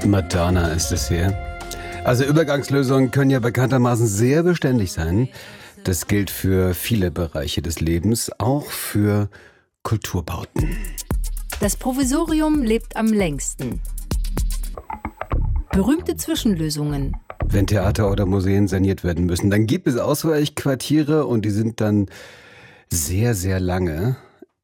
Madonna ist es hier. Also Übergangslösungen können ja bekanntermaßen sehr beständig sein. Das gilt für viele Bereiche des Lebens, auch für Kulturbauten. Das Provisorium lebt am längsten. Berühmte Zwischenlösungen. Wenn Theater oder Museen saniert werden müssen, dann gibt es Ausweichquartiere und die sind dann sehr, sehr lange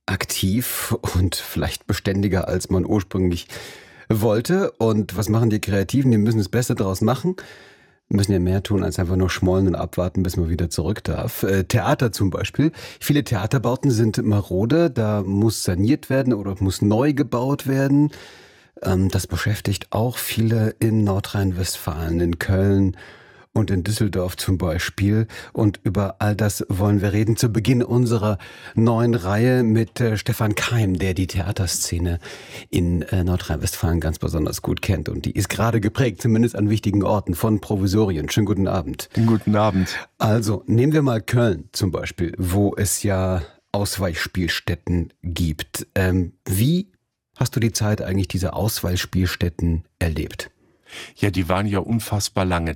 aktiv und vielleicht beständiger, als man ursprünglich wollte. Und was machen die Kreativen? Die müssen das Beste draus machen. Müssen ja mehr tun, als einfach nur schmollen und abwarten, bis man wieder zurück darf. Theater zum Beispiel. Viele Theaterbauten sind marode. Da muss saniert werden oder muss neu gebaut werden. Das beschäftigt auch viele in Nordrhein-Westfalen, in Köln und in Düsseldorf zum Beispiel. Und über all das wollen wir reden zu Beginn unserer neuen Reihe mit Stefan Keim, der die Theaterszene in Nordrhein-Westfalen ganz besonders gut kennt. Und die ist gerade geprägt, zumindest an wichtigen Orten, von Provisorien. Schönen guten Abend. Guten Abend. Also nehmen wir mal Köln zum Beispiel, wo es ja Ausweichspielstätten gibt. Wie hast du die Zeit eigentlich dieser Ausweichspielstätten erlebt? Ja, die waren ja unfassbar lange.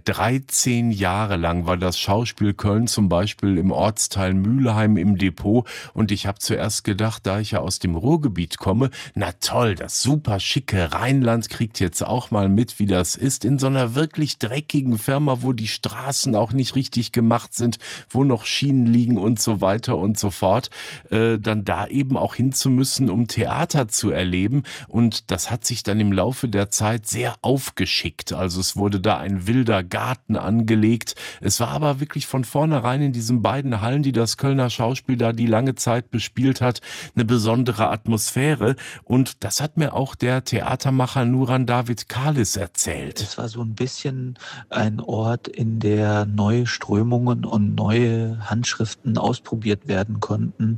13 Jahre lang war das Schauspiel Köln zum Beispiel im Ortsteil Mülheim im Depot. Und ich habe zuerst gedacht, da ich ja aus dem Ruhrgebiet komme, na toll, das super schicke Rheinland kriegt jetzt auch mal mit, wie das ist, in so einer wirklich dreckigen Firma, wo die Straßen auch nicht richtig gemacht sind, wo noch Schienen liegen und so weiter und so fort, dann da eben auch hinzumüssen, um Theater zu erleben. Und das hat sich dann im Laufe der Zeit sehr aufgeschickt. Also es wurde da ein wilder Garten angelegt. Es war aber wirklich von vornherein in diesen beiden Hallen, die das Kölner Schauspiel da die lange Zeit bespielt hat, eine besondere Atmosphäre. Und das hat mir auch der Theatermacher Nuran David Kalis erzählt. Es war so ein bisschen ein Ort, in der neue Strömungen und neue Handschriften ausprobiert werden konnten,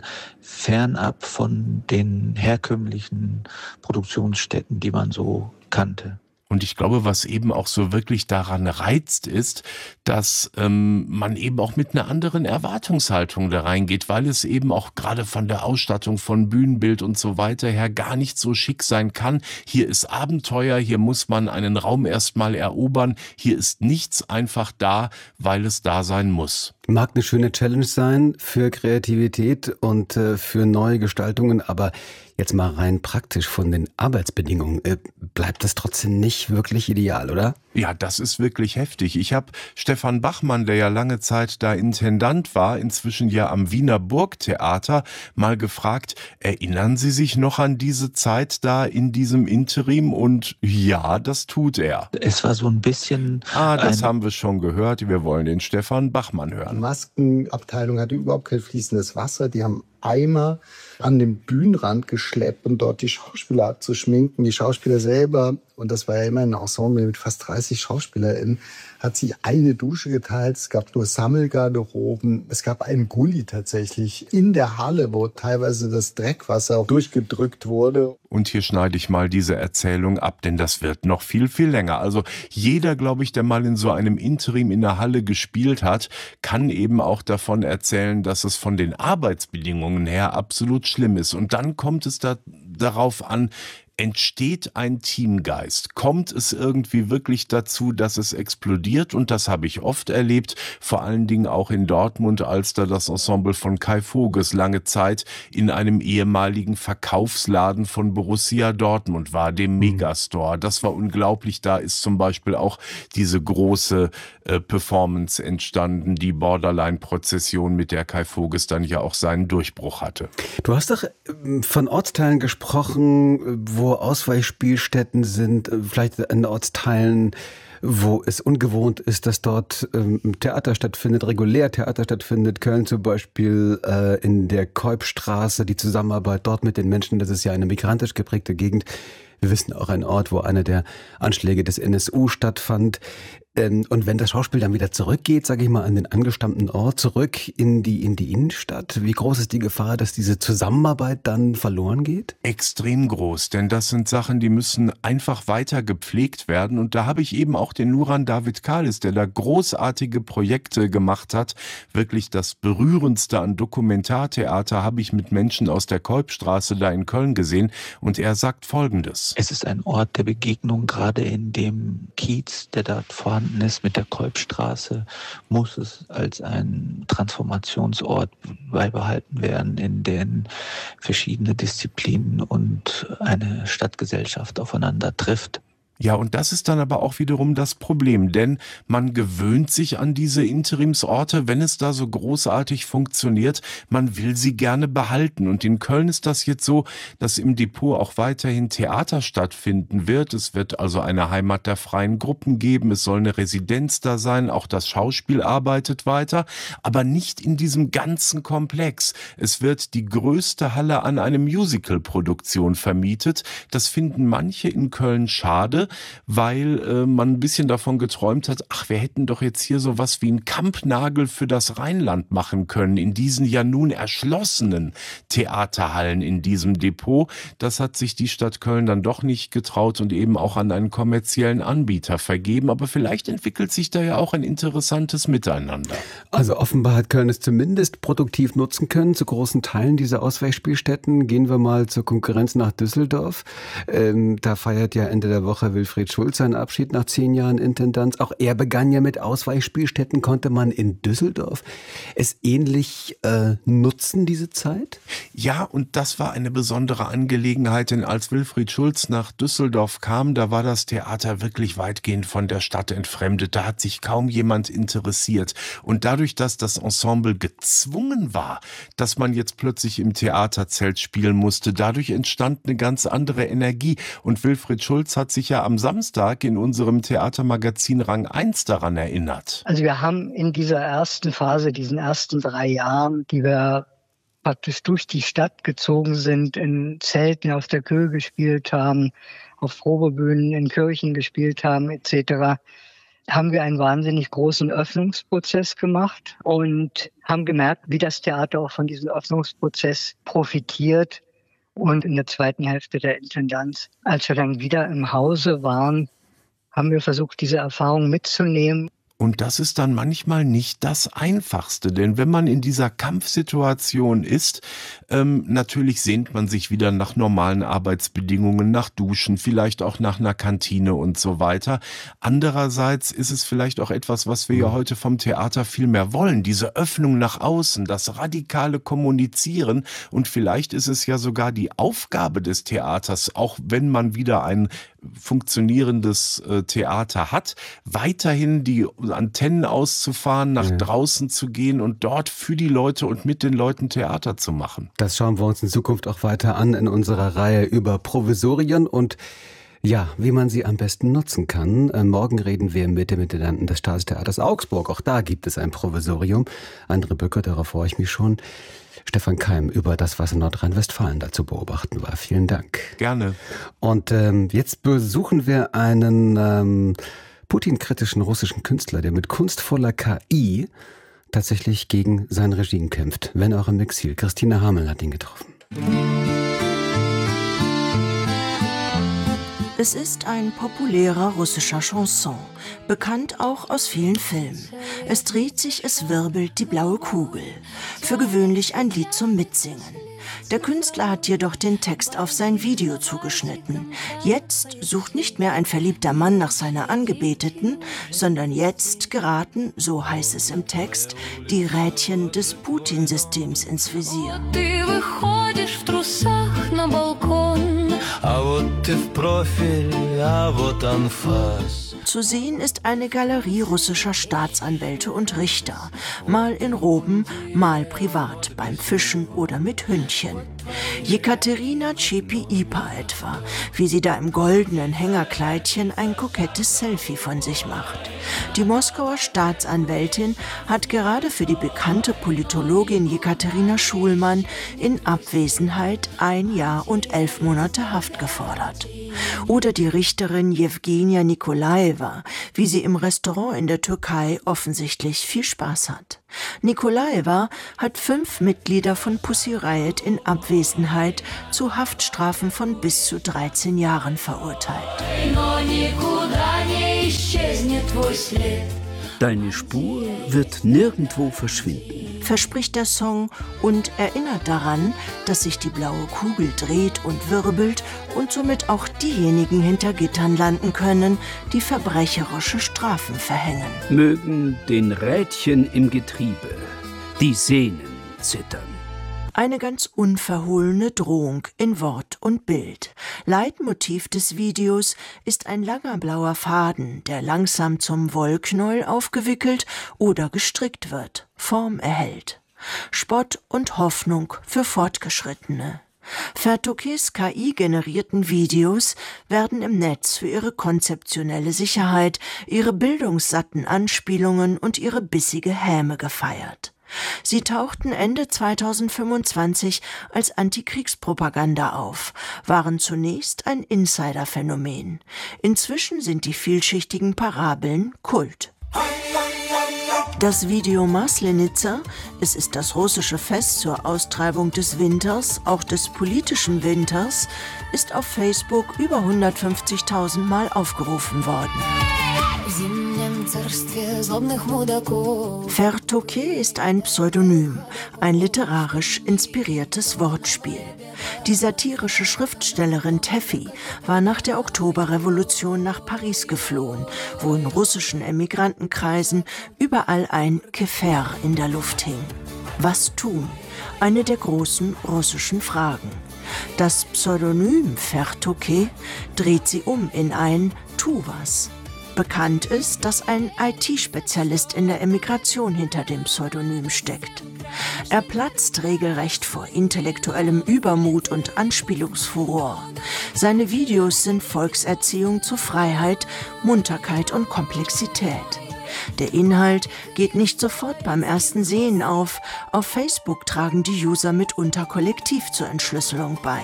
fernab von den herkömmlichen Produktionsstätten, die man so kannte. Und ich glaube, was eben auch so wirklich daran reizt, ist, dass man eben auch mit einer anderen Erwartungshaltung da reingeht, weil es eben auch gerade von der Ausstattung von Bühnenbild und so weiter her gar nicht so schick sein kann. Hier ist Abenteuer, hier muss man einen Raum erstmal erobern. Hier ist nichts einfach da, weil es da sein muss. Mag eine schöne Challenge sein für Kreativität und für neue Gestaltungen, aber jetzt mal rein praktisch von den Arbeitsbedingungen, bleibt das trotzdem nicht wirklich ideal, oder? Ja, das ist wirklich heftig. Ich habe Stefan Bachmann, der ja lange Zeit da Intendant war, inzwischen ja am Wiener Burgtheater, mal gefragt, erinnern Sie sich noch an diese Zeit da in diesem Interim? Und ja, das tut er. Es war so ein bisschen... Das haben wir schon gehört. Wir wollen den Stefan Bachmann hören. Die Maskenabteilung hatte überhaupt kein fließendes Wasser. Die haben Eimer an den Bühnenrand geschleppt, um dort die Schauspieler abzuschminken. Die Schauspieler selber, und das war ja immer ein Ensemble mit fast 30 SchauspielerInnen, hat sich eine Dusche geteilt. Es gab nur Sammelgarderoben. Es gab einen Gully tatsächlich in der Halle, wo teilweise das Dreckwasser auch durchgedrückt wurde. Und hier schneide ich mal diese Erzählung ab, denn das wird noch viel, viel länger. Also jeder, glaube ich, der mal in so einem Interim in der Halle gespielt hat, kann eben auch davon erzählen, dass es von den Arbeitsbedingungen her absolut schlimm ist. Und dann kommt es darauf an, entsteht ein Teamgeist? Kommt es irgendwie wirklich dazu, dass es explodiert? Und das habe ich oft erlebt, vor allen Dingen auch in Dortmund, als da das Ensemble von Kai Voges lange Zeit in einem ehemaligen Verkaufsladen von Borussia Dortmund war, dem Megastore. Das war unglaublich. Da ist zum Beispiel auch diese große Performance entstanden, die Borderline-Prozession, mit der Kai Voges dann ja auch seinen Durchbruch hatte. Du hast doch von Ortsteilen gesprochen, wo Ausweichspielstätten sind, vielleicht in Ortsteilen, wo es ungewohnt ist, dass dort Theater stattfindet, regulär Theater stattfindet. Köln zum Beispiel in der Keupstraße, die Zusammenarbeit dort mit den Menschen, das ist ja eine migrantisch geprägte Gegend. Wir wissen auch ein Ort, wo einer der Anschläge des NSU stattfand. Und wenn das Schauspiel dann wieder zurückgeht, sage ich mal, an den angestammten Ort, zurück in die Innenstadt, wie groß ist die Gefahr, dass diese Zusammenarbeit dann verloren geht? Extrem groß, denn das sind Sachen, die müssen einfach weiter gepflegt werden. Und da habe ich eben auch den Nuran David Kalis, der da großartige Projekte gemacht hat. Wirklich das Berührendste an Dokumentartheater habe ich mit Menschen aus der Keupstraße da in Köln gesehen. Und er sagt Folgendes. Es ist ein Ort der Begegnung, gerade in dem Kiez, der dort vorhanden ist, mit der Kolbstraße, muss es als ein Transformationsort beibehalten werden, in den verschiedene Disziplinen und eine Stadtgesellschaft aufeinander trifft. Ja, und das ist dann aber auch wiederum das Problem, denn man gewöhnt sich an diese Interimsorte, wenn es da so großartig funktioniert. Man will sie gerne behalten. Und in Köln ist das jetzt so, dass im Depot auch weiterhin Theater stattfinden wird. Es wird also eine Heimat der freien Gruppen geben. Es soll eine Residenz da sein. Auch das Schauspiel arbeitet weiter, aber nicht in diesem ganzen Komplex. Es wird die größte Halle an eine Musical-Produktion vermietet. Das finden manche in Köln schade, weil man ein bisschen davon geträumt hat, ach, wir hätten doch jetzt hier sowas wie einen Kampnagel für das Rheinland machen können, in diesen ja nun erschlossenen Theaterhallen in diesem Depot. Das hat sich die Stadt Köln dann doch nicht getraut und eben auch an einen kommerziellen Anbieter vergeben. Aber vielleicht entwickelt sich da ja auch ein interessantes Miteinander. Also offenbar hat Köln es zumindest produktiv nutzen können, zu großen Teilen dieser Ausweichspielstätten. Gehen wir mal zur Konkurrenz nach Düsseldorf. Da feiert ja Ende der Woche Wilfried Schulz seinen Abschied nach 10 Jahren Intendanz. Auch er begann ja mit Ausweichspielstätten. Konnte man in Düsseldorf es ähnlich nutzen, diese Zeit? Ja, und das war eine besondere Angelegenheit, denn als Wilfried Schulz nach Düsseldorf kam, da war das Theater wirklich weitgehend von der Stadt entfremdet. Da hat sich kaum jemand interessiert. Und dadurch, dass das Ensemble gezwungen war, dass man jetzt plötzlich im Theaterzelt spielen musste, dadurch entstand eine ganz andere Energie. Und Wilfried Schulz hat sich ja am Samstag in unserem Theatermagazin Rang 1 daran erinnert. Also wir haben in dieser ersten Phase, diesen ersten 3 Jahren, die wir praktisch durch die Stadt gezogen sind, in Zelten auf der Köhe gespielt haben, auf Probebühnen in Kirchen gespielt haben etc., haben wir einen wahnsinnig großen Öffnungsprozess gemacht und haben gemerkt, wie das Theater auch von diesem Öffnungsprozess profitiert. Und in der zweiten Hälfte der Intendanz, als wir dann wieder im Hause waren, haben wir versucht, diese Erfahrung mitzunehmen. Und das ist dann manchmal nicht das Einfachste, denn wenn man in dieser Kampfsituation ist, natürlich sehnt man sich wieder nach normalen Arbeitsbedingungen, nach Duschen, vielleicht auch nach einer Kantine und so weiter. Andererseits ist es vielleicht auch etwas, was wir ja heute vom Theater viel mehr wollen, diese Öffnung nach außen, das radikale Kommunizieren, und vielleicht ist es ja sogar die Aufgabe des Theaters, auch wenn man wieder ein funktionierendes Theater hat, weiterhin die Antennen auszufahren, nach draußen zu gehen und dort für die Leute und mit den Leuten Theater zu machen. Das schauen wir uns in Zukunft auch weiter an in unserer Reihe über Provisorien und ja, wie man sie am besten nutzen kann. Morgen reden wir mit dem Intendanten des Staatstheaters Augsburg. Auch da gibt es ein Provisorium. Andere Böcke, darauf freue ich mich schon. Stefan Keim über das, was in Nordrhein-Westfalen da zu beobachten war. Vielen Dank. Gerne. Und jetzt besuchen wir einen Putin-kritischen russischen Künstler, der mit kunstvoller KI tatsächlich gegen sein Regime kämpft, wenn auch im Exil. Christina Hamel hat ihn getroffen. Es ist ein populärer russischer Chanson, bekannt auch aus vielen Filmen. Es dreht sich, es wirbelt die blaue Kugel. Für gewöhnlich ein Lied zum Mitsingen. Der Künstler hat jedoch den Text auf sein Video zugeschnitten. Jetzt sucht nicht mehr ein verliebter Mann nach seiner Angebeteten, sondern jetzt geraten, so heißt es im Text, die Rädchen des Putin-Systems ins Visier. Zu sehen ist eine Galerie russischer Staatsanwälte und Richter, mal in Roben, mal privat, beim Fischen oder mit Hündchen. Jekaterina Tschipi-Ipa etwa, wie sie da im goldenen Hängerkleidchen ein kokettes Selfie von sich macht. Die Moskauer Staatsanwältin hat gerade für die bekannte Politologin Jekaterina Schulmann in Abwesenheit 1 Jahr und 11 Monate Haft gefordert. Oder die Richterin Jewgenia Nikolaeva, wie sie im Restaurant in der Türkei offensichtlich viel Spaß hat. Nikolaeva hat 5 Mitglieder von Pussy Riot in Abwesenheit zu Haftstrafen von bis zu 13 Jahren verurteilt. Deine Spur wird nirgendwo verschwinden, verspricht der Song und erinnert daran, dass sich die blaue Kugel dreht und wirbelt und somit auch diejenigen hinter Gittern landen können, die verbrecherische Strafen verhängen. Mögen den Rädchen im Getriebe die Sehnen zittern. Eine ganz unverhohlene Drohung in Wort und Bild. Leitmotiv des Videos ist ein langer blauer Faden, der langsam zum Wollknäuel aufgewickelt oder gestrickt wird, Form erhält. Spott und Hoffnung für Fortgeschrittene. Fertokés KI-generierten Videos werden im Netz für ihre konzeptionelle Sicherheit, ihre bildungssatten Anspielungen und ihre bissige Häme gefeiert. Sie tauchten Ende 2025 als Antikriegspropaganda auf, waren zunächst ein Insider-Phänomen. Inzwischen sind die vielschichtigen Parabeln Kult. Das Video Maslenitsa, es ist das russische Fest zur Austreibung des Winters, auch des politischen Winters, ist auf Facebook über 150.000 Mal aufgerufen worden. Fertoké ist ein Pseudonym, ein literarisch inspiriertes Wortspiel. Die satirische Schriftstellerin Teffi war nach der Oktoberrevolution nach Paris geflohen, wo in russischen Emigrantenkreisen überall ein Kefer in der Luft hing. Was tun? Eine der großen russischen Fragen. Das Pseudonym Fertoké dreht sie um in ein Tu was. Bekannt ist, dass ein IT-Spezialist in der Emigration hinter dem Pseudonym steckt. Er platzt regelrecht vor intellektuellem Übermut und Anspielungsfuror. Seine Videos sind Volkserziehung zu Freiheit, Munterkeit und Komplexität. Der Inhalt geht nicht sofort beim ersten Sehen auf. Auf Facebook tragen die User mitunter kollektiv zur Entschlüsselung bei.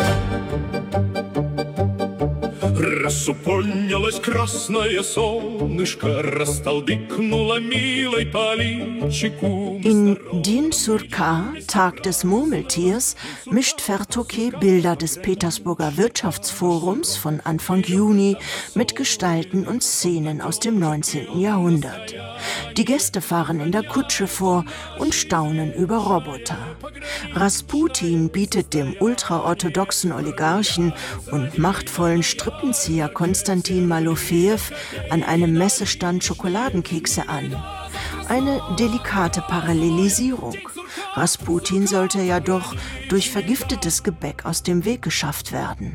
Рассупонилось красное солнышко, растолдыкнуло милой по личику. In Din sur Kar, Tag des Murmeltiers, mischt Fertoké Bilder des Petersburger Wirtschaftsforums von Anfang Juni mit Gestalten und Szenen aus dem 19. Jahrhundert. Die Gäste fahren in der Kutsche vor und staunen über Roboter. Rasputin bietet dem ultraorthodoxen Oligarchen und machtvollen Strippenzieher Konstantin Malofejew an einem Messestand Schokoladenkekse an. Eine delikate Parallelisierung. Rasputin sollte ja doch durch vergiftetes Gebäck aus dem Weg geschafft werden.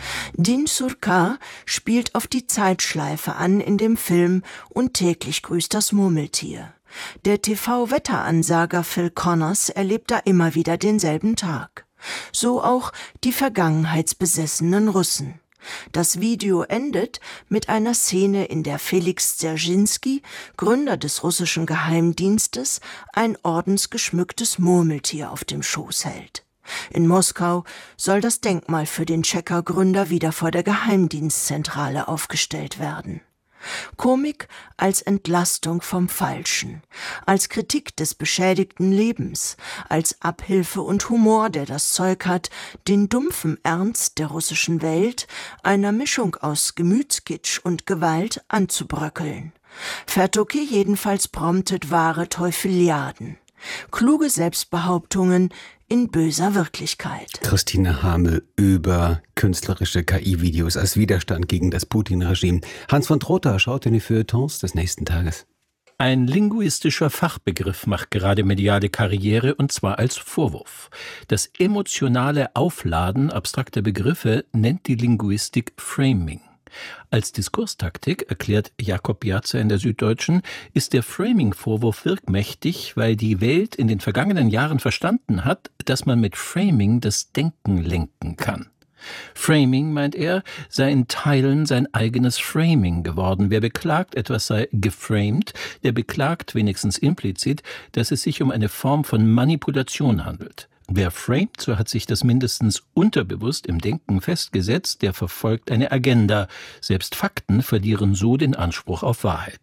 Din sur Kar spielt auf die Zeitschleife an in dem Film Und täglich grüßt das Murmeltier. Der TV-Wetteransager Phil Connors erlebt da immer wieder denselben Tag. So auch die vergangenheitsbesessenen Russen. Das Video endet mit einer Szene, in der Felix Dzerzhinsky, Gründer des russischen Geheimdienstes, ein ordensgeschmücktes Murmeltier auf dem Schoß hält. In Moskau soll das Denkmal für den Checker-Gründer wieder vor der Geheimdienstzentrale aufgestellt werden. Komik als Entlastung vom Falschen, als Kritik des beschädigten Lebens, als Abhilfe und Humor, der das Zeug hat, den dumpfen Ernst der russischen Welt, einer Mischung aus Gemütskitsch und Gewalt, anzubröckeln. Fertoké jedenfalls promptet wahre Teufeliaden. Kluge Selbstbehauptungen in böser Wirklichkeit. Christine Hamel über künstlerische KI-Videos als Widerstand gegen das Putin-Regime. Hans von Trotha schaut in die Feuilletons des nächsten Tages. Ein linguistischer Fachbegriff macht gerade mediale Karriere, und zwar als Vorwurf. Das emotionale Aufladen abstrakter Begriffe nennt die Linguistik Framing. Als Diskurstaktik, erklärt Jakob Piazza in der Süddeutschen, ist der Framing-Vorwurf wirkmächtig, weil die Welt in den vergangenen Jahren verstanden hat, dass man mit Framing das Denken lenken kann. Framing, meint er, sei in Teilen sein eigenes Framing geworden. Wer beklagt, etwas sei geframed, der beklagt wenigstens implizit, dass es sich um eine Form von Manipulation handelt. Wer framet, so hat sich das mindestens unterbewusst im Denken festgesetzt, der verfolgt eine Agenda. Selbst Fakten verlieren so den Anspruch auf Wahrheit.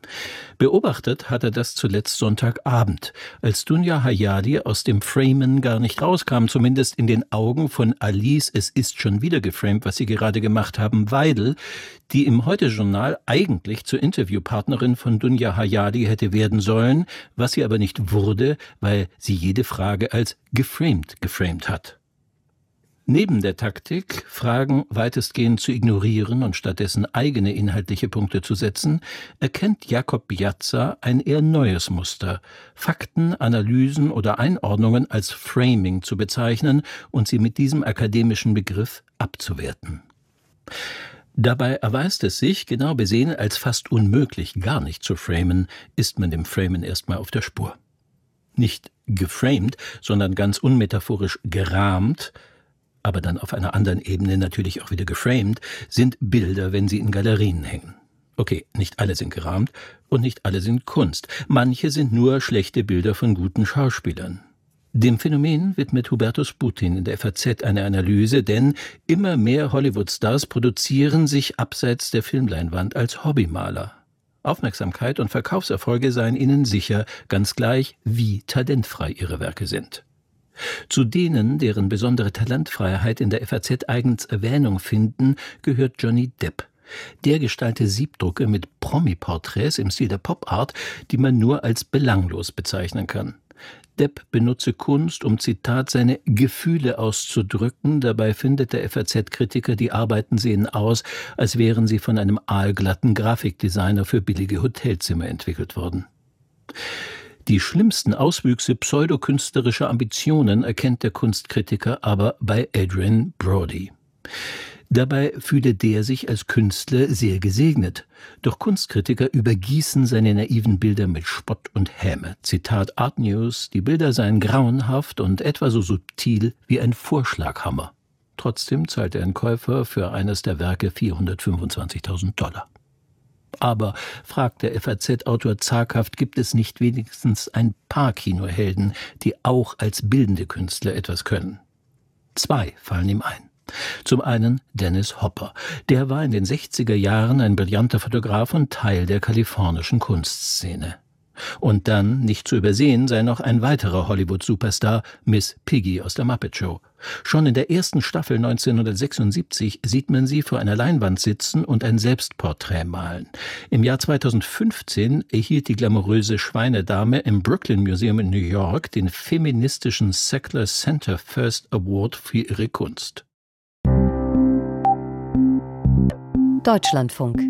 Beobachtet hat er das zuletzt Sonntagabend, als Dunja Hayali aus dem Framen gar nicht rauskam, zumindest in den Augen von Alice, es ist schon wieder geframed, was sie gerade gemacht haben, Weidel, die im Heute-Journal eigentlich zur Interviewpartnerin von Dunja Hayali hätte werden sollen, was sie aber nicht wurde, weil sie jede Frage als geframed hat. Neben der Taktik, Fragen weitestgehend zu ignorieren und stattdessen eigene inhaltliche Punkte zu setzen, erkennt Jakob Piazza ein eher neues Muster, Fakten, Analysen oder Einordnungen als Framing zu bezeichnen und sie mit diesem akademischen Begriff abzuwerten. Dabei erweist es sich, genau besehen, als fast unmöglich, gar nicht zu framen, ist man dem Framen erstmal auf der Spur. Nicht geframed, sondern ganz unmetaphorisch gerahmt, aber dann auf einer anderen Ebene natürlich auch wieder geframed, sind Bilder, wenn sie in Galerien hängen. Okay, nicht alle sind gerahmt und nicht alle sind Kunst. Manche sind nur schlechte Bilder von guten Schauspielern. Dem Phänomen widmet Hubertus Putin in der FAZ eine Analyse, denn immer mehr Hollywood-Stars produzieren sich abseits der Filmleinwand als Hobbymaler. Aufmerksamkeit und Verkaufserfolge seien ihnen sicher, ganz gleich, wie talentfrei ihre Werke sind. Zu denen, deren besondere Talentfreiheit in der FAZ eigens Erwähnung finden, gehört Johnny Depp. Der gestalte Siebdrucke mit Promi-Porträts im Stil der Pop-Art, die man nur als belanglos bezeichnen kann. Depp benutze Kunst, um, Zitat, seine Gefühle auszudrücken. Dabei findet der FAZ-Kritiker, die Arbeiten sehen aus, als wären sie von einem aalglatten Grafikdesigner für billige Hotelzimmer entwickelt worden. Die schlimmsten Auswüchse pseudokünstlerischer Ambitionen erkennt der Kunstkritiker aber bei Adrien Brody. Dabei fühle der sich als Künstler sehr gesegnet. Doch Kunstkritiker übergießen seine naiven Bilder mit Spott und Häme. Zitat Art News: Die Bilder seien grauenhaft und etwa so subtil wie ein Vorschlaghammer. Trotzdem zahlt ein Käufer für eines der Werke $425.000. Aber, fragt der FAZ-Autor zaghaft, gibt es nicht wenigstens ein paar Kinohelden, die auch als bildende Künstler etwas können? 2 fallen ihm ein. Zum einen Dennis Hopper. Der war in den 60er Jahren ein brillanter Fotograf und Teil der kalifornischen Kunstszene. Und dann, nicht zu übersehen, sei noch ein weiterer Hollywood-Superstar, Miss Piggy aus der Muppet Show. Schon in der ersten Staffel 1976 sieht man sie vor einer Leinwand sitzen und ein Selbstporträt malen. Im Jahr 2015 erhielt die glamouröse Schweinedame im Brooklyn Museum in New York den feministischen Sackler Center First Award für ihre Kunst. Deutschlandfunk.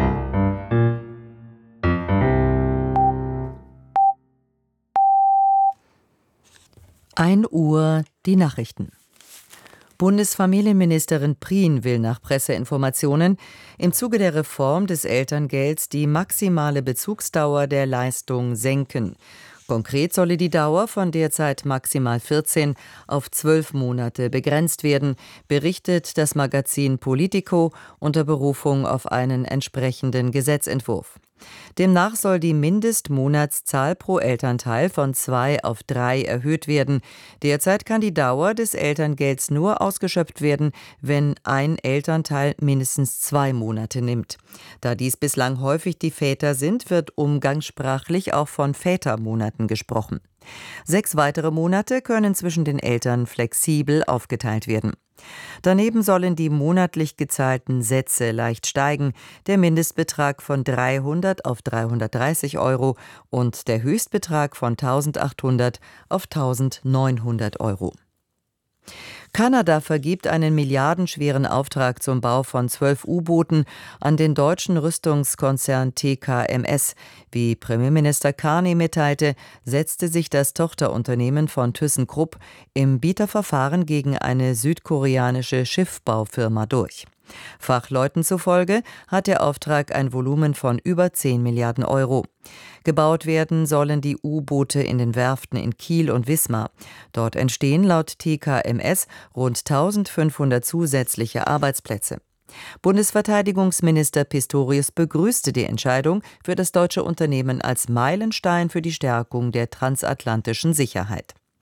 Uhr die Nachrichten. Bundesfamilienministerin Prien will nach Presseinformationen im Zuge der Reform des Elterngelds die maximale Bezugsdauer der Leistung senken. Konkret solle die Dauer von derzeit maximal 14 auf 12 Monate begrenzt werden, berichtet das Magazin Politico unter Berufung auf einen entsprechenden Gesetzentwurf. Demnach soll die Mindestmonatszahl pro Elternteil von 2 auf 3 erhöht werden. Derzeit kann die Dauer des Elterngelds nur ausgeschöpft werden, wenn ein Elternteil mindestens 2 Monate nimmt. Da dies bislang häufig die Väter sind, wird umgangssprachlich auch von Vätermonaten gesprochen. 6 weitere Monate können zwischen den Eltern flexibel aufgeteilt werden. Daneben sollen die monatlich gezahlten Sätze leicht steigen, der Mindestbetrag von 300 auf 330 € und der Höchstbetrag von 1.800 auf 1.900 €. Kanada vergibt einen milliardenschweren Auftrag zum Bau von 12 U-Booten an den deutschen Rüstungskonzern TKMS. Wie Premierminister Carney mitteilte, setzte sich das Tochterunternehmen von ThyssenKrupp im Bieterverfahren gegen eine südkoreanische Schiffbaufirma durch. Fachleuten zufolge hat der Auftrag ein Volumen von über 10 Milliarden €. Gebaut werden sollen die U-Boote in den Werften in Kiel und Wismar. Dort entstehen laut TKMS rund 1.500 zusätzliche Arbeitsplätze. Bundesverteidigungsminister Pistorius begrüßte die Entscheidung für das deutsche Unternehmen als Meilenstein für die Stärkung der transatlantischen Sicherheit.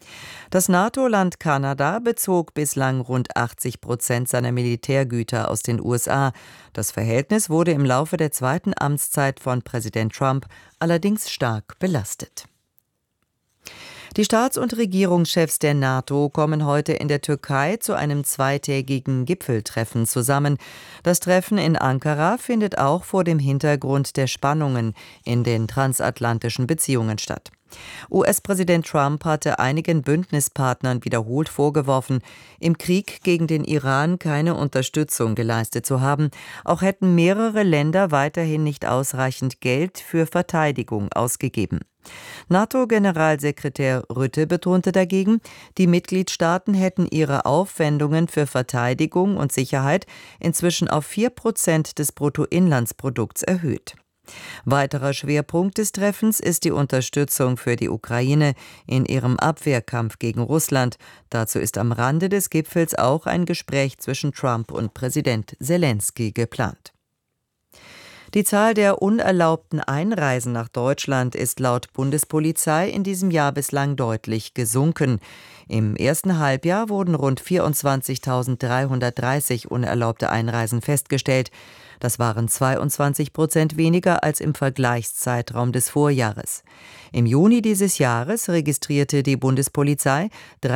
Das NATO-Land Kanada bezog bislang rund 80% seiner Militärgüter aus den USA. Das Verhältnis wurde im Laufe der zweiten Amtszeit von Präsident Trump allerdings stark belastet. Die Staats- und Regierungschefs der NATO kommen heute in der Türkei zu einem zweitägigen Gipfeltreffen zusammen. Das Treffen in Ankara findet auch vor dem Hintergrund der Spannungen in den transatlantischen Beziehungen statt. US-Präsident Trump hatte einigen Bündnispartnern wiederholt vorgeworfen, im Krieg gegen den Iran keine Unterstützung geleistet zu haben. Auch hätten mehrere Länder weiterhin nicht ausreichend Geld für Verteidigung ausgegeben. NATO-Generalsekretär Rutte betonte dagegen, die Mitgliedstaaten hätten ihre Aufwendungen für Verteidigung und Sicherheit inzwischen auf 4% des Bruttoinlandsprodukts erhöht. Weiterer Schwerpunkt des Treffens ist die Unterstützung für die Ukraine in ihrem Abwehrkampf gegen Russland. Dazu ist am Rande des Gipfels auch ein Gespräch zwischen Trump und Präsident Selenskyj geplant. Die Zahl der unerlaubten Einreisen nach Deutschland ist laut Bundespolizei in diesem Jahr bislang deutlich gesunken. Im ersten Halbjahr wurden rund 24.330 unerlaubte Einreisen festgestellt. Das waren 22% weniger als im Vergleichszeitraum des Vorjahres. Im Juni dieses Jahres registrierte die Bundespolizei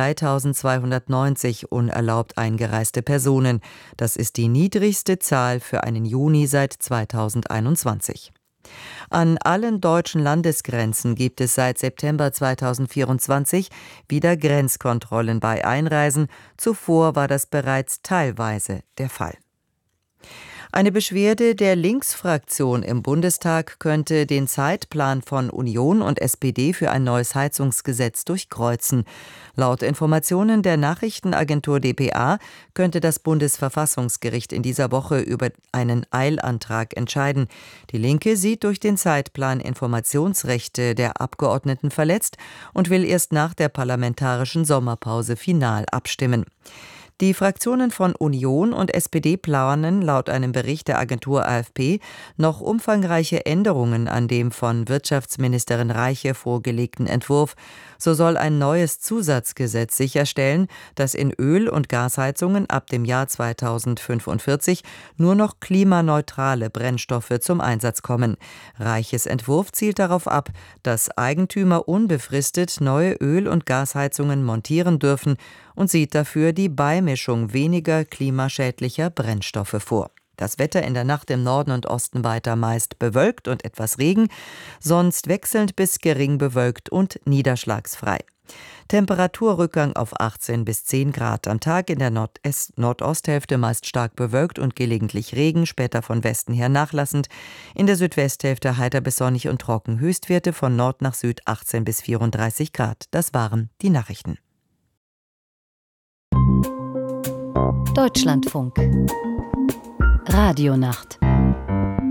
3.290 unerlaubt eingereiste Personen. Das ist die niedrigste Zahl für einen Juni seit 2021. An allen deutschen Landesgrenzen gibt es seit September 2024 wieder Grenzkontrollen bei Einreisen. Zuvor war das bereits teilweise der Fall. Eine Beschwerde der Linksfraktion im Bundestag könnte den Zeitplan von Union und SPD für ein neues Heizungsgesetz durchkreuzen. Laut Informationen der Nachrichtenagentur dpa könnte das Bundesverfassungsgericht in dieser Woche über einen Eilantrag entscheiden. Die Linke sieht durch den Zeitplan Informationsrechte der Abgeordneten verletzt und will erst nach der parlamentarischen Sommerpause final abstimmen. Die Fraktionen von Union und SPD planen laut einem Bericht der Agentur AFP noch umfangreiche Änderungen an dem von Wirtschaftsministerin Reiche vorgelegten Entwurf. So soll ein neues Zusatzgesetz sicherstellen, dass in Öl- und Gasheizungen ab dem Jahr 2045 nur noch klimaneutrale Brennstoffe zum Einsatz kommen. Reiches Entwurf zielt darauf ab, dass Eigentümer unbefristet neue Öl- und Gasheizungen montieren dürfen und sieht dafür die Beimischung weniger klimaschädlicher Brennstoffe vor. Das Wetter in der Nacht im Norden und Osten weiter meist bewölkt und etwas Regen, sonst wechselnd bis gering bewölkt und niederschlagsfrei. Temperaturrückgang auf 18 bis 10 Grad. Am Tag in der Nordosthälfte meist stark bewölkt und gelegentlich Regen, später von Westen her nachlassend. In der Südwesthälfte heiter bis sonnig und trocken. Höchstwerte von Nord nach Süd 18 bis 34 Grad. Das waren die Nachrichten. Deutschlandfunk. Radionacht.